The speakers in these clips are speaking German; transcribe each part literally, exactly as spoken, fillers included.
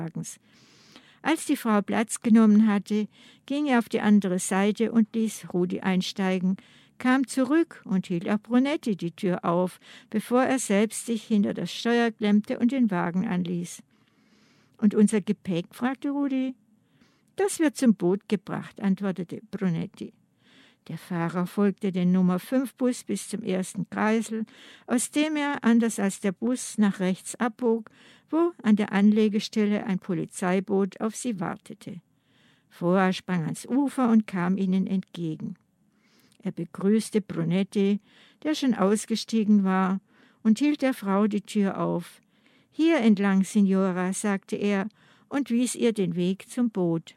Als die Frau Platz genommen hatte, ging er auf die andere Seite und ließ Rudi einsteigen, kam zurück und hielt auch Brunetti die Tür auf, bevor er selbst sich hinter das Steuer klemmte und den Wagen anließ. »Und unser Gepäck?« fragte Rudi. »Das wird zum Boot gebracht«, antwortete Brunetti. Der Fahrer folgte den Nummer fünf Bus bis zum ersten Kreisel, aus dem er, anders als der Bus, nach rechts abbog, wo an der Anlegestelle ein Polizeiboot auf sie wartete. Foa sprang ans Ufer und kam ihnen entgegen. Er begrüßte Brunetti, der schon ausgestiegen war, und hielt der Frau die Tür auf. »Hier entlang, Signora«, sagte er und wies ihr den Weg zum Boot.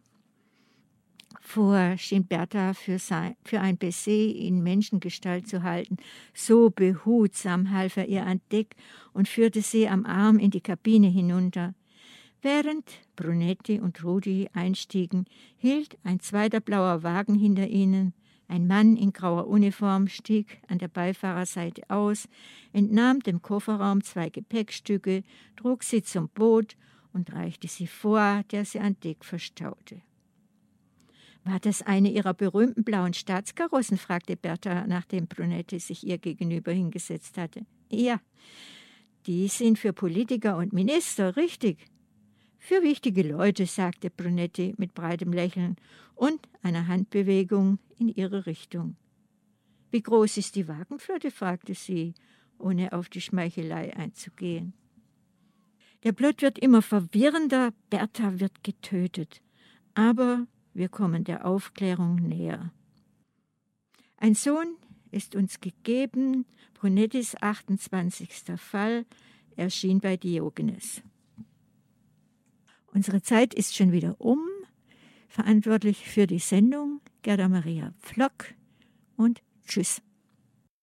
Vorher schien Bertha für, sein, für ein Baiser in Menschengestalt zu halten. So behutsam half er ihr an Deck und führte sie am Arm in die Kabine hinunter. Während Brunetti und Rudi einstiegen, hielt ein zweiter blauer Wagen hinter ihnen. Ein Mann in grauer Uniform stieg an der Beifahrerseite aus, entnahm dem Kofferraum zwei Gepäckstücke, trug sie zum Boot und reichte sie vor, der sie an Deck verstaute. »War das eine Ihrer berühmten blauen Staatskarossen?« fragte Bertha, nachdem Brunetti sich ihr gegenüber hingesetzt hatte. »Ja, die sind für Politiker und Minister, richtig.« »Für wichtige Leute«, sagte Brunetti mit breitem Lächeln und einer Handbewegung in ihre Richtung. »Wie groß ist die Wagenflotte?« fragte sie, ohne auf die Schmeichelei einzugehen. Der Plot wird immer verwirrender, Bertha wird getötet. Aber wir kommen der Aufklärung näher. Ein Sohn ist uns gegeben, Brunettis achtundzwanzigster Fall, erschien bei Diogenes. Unsere Zeit ist schon wieder um. Verantwortlich für die Sendung Gerda Maria Pflock und tschüss.